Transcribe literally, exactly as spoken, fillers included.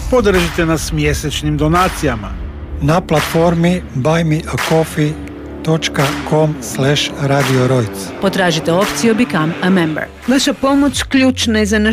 Podržite nas mjesečnim donacijama na platformi buy me a coffee dot com slash radio rojc. Potražite opciju Become a Member. Vaša pomoć ključna je za naš